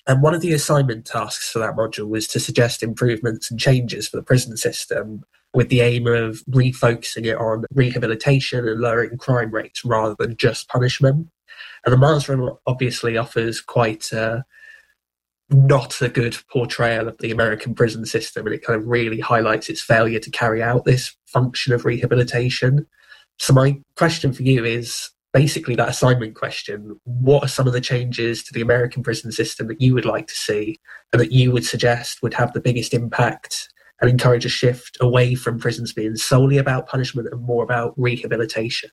And one of the assignment tasks for that module was to suggest improvements and changes for the prison system with the aim of refocusing it on rehabilitation and lowering crime rates rather than just punishment. And the Mars Room obviously offers quite not a good portrayal of the American prison system, and it kind of really highlights its failure to carry out this function of rehabilitation. So my question for you is basically that assignment question. What are some of the changes to the American prison system that you would like to see and that you would suggest would have the biggest impact and encourage a shift away from prisons being solely about punishment and more about rehabilitation?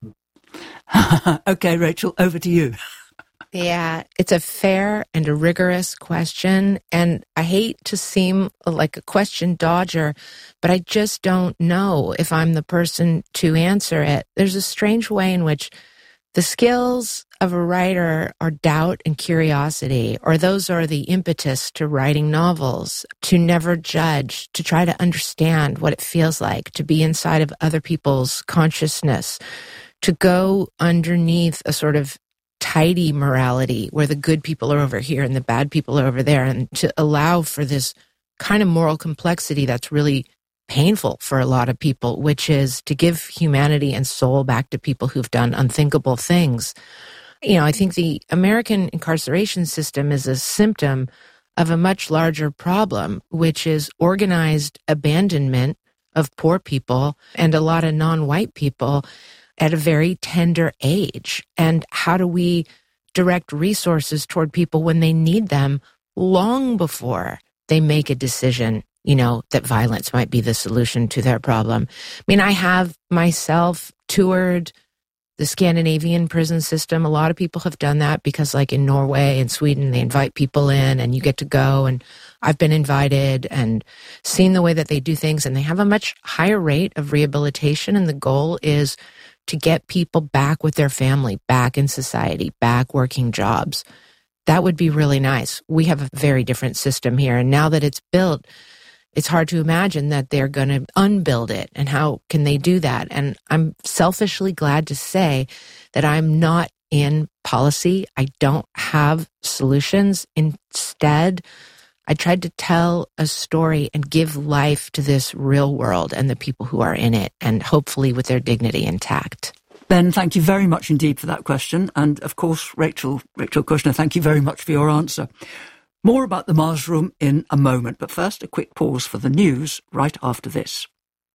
Okay, Rachel, over to you. Yeah, it's a fair and a rigorous question, and I hate to seem like a question dodger, but I just don't know if I'm the person to answer it. There's a strange way in which the skills of a writer are doubt and curiosity, or those are the impetus to writing novels, to never judge, to try to understand what it feels like to be inside of other people's consciousness, to go underneath a sort of tidy morality where the good people are over here and the bad people are over there, and to allow for this kind of moral complexity that's really painful for a lot of people, which is to give humanity and soul back to people who've done unthinkable things. You know, I think the American incarceration system is a symptom of a much larger problem, which is organized abandonment of poor people and a lot of non-white people at a very tender age. And how do we direct resources toward people when they need them long before they make a decision, you know, that violence might be the solution to their problem? I mean, I have myself toured the Scandinavian prison system. A lot of people have done that because, like in Norway and Sweden, they invite people in and you get to go. And I've been invited and seen the way that they do things, and they have a much higher rate of rehabilitation. And the goal is to get people back with their family, back in society, back working jobs. That would be really nice. We have a very different system here. And now that it's built, it's hard to imagine that they're going to unbuild it. And how can they do that? And I'm selfishly glad to say that I'm not in policy. I don't have solutions. Instead, I tried to tell a story and give life to this real world and the people who are in it, and hopefully with their dignity intact. Ben, thank you very much indeed for that question. And of course, Rachel Kushner, thank you very much for your answer. More about the Mars Room in a moment, but first a quick pause for the news right after this.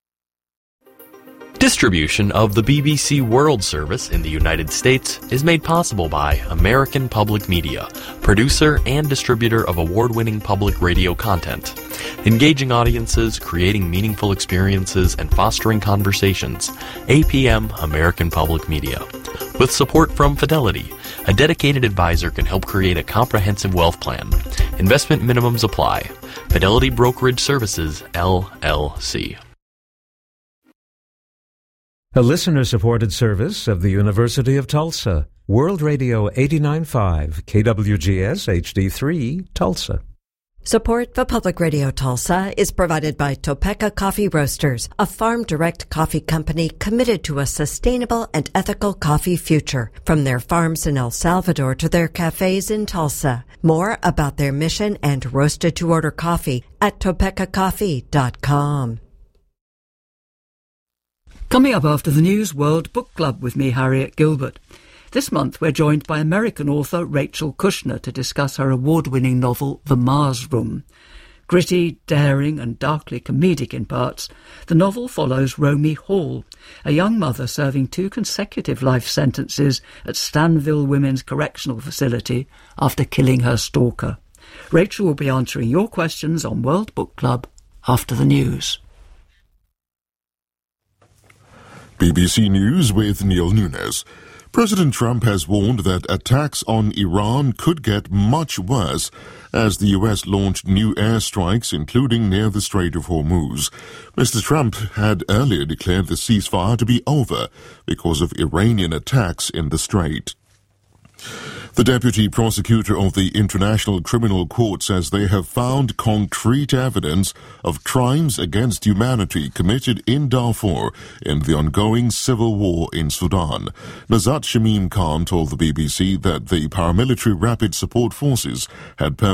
Distribution of the BBC World Service in the United States is made possible by American Public Media, producer and distributor of award-winning public radio content. Engaging audiences, creating meaningful experiences, and fostering conversations. APM American Public Media. With support from Fidelity, a dedicated advisor can help create a comprehensive wealth plan. Investment minimums apply. Fidelity Brokerage Services, LLC. A listener-supported service of the University of Tulsa. World Radio 89.5, KWGS HD3, Tulsa. Support for Public Radio Tulsa is provided by Topeka Coffee Roasters, a farm-direct coffee company committed to a sustainable and ethical coffee future, from their farms in El Salvador to their cafes in Tulsa. More about their mission and roasted-to-order coffee at topekacoffee.com. Coming up after the news, World Book Club with me, Harriet Gilbert. This month we're joined by American author Rachel Kushner to discuss her award-winning novel The Mars Room. Gritty, daring and darkly comedic in parts, the novel follows Romy Hall, a young mother serving 2 consecutive life sentences at Stanville Women's Correctional Facility after killing her stalker. Rachel will be answering your questions on World Book Club after the news. BBC News with Neil Nunes. President Trump has warned that attacks on Iran could get much worse as the US launched new airstrikes, including near the Strait of Hormuz. Mr. Trump had earlier declared the ceasefire to be over because of Iranian attacks in the strait. The deputy prosecutor of the International Criminal Court says they have found concrete evidence of crimes against humanity committed in Darfur in the ongoing civil war in Sudan. Nazat Shamim Khan told the BBC that the paramilitary rapid support forces had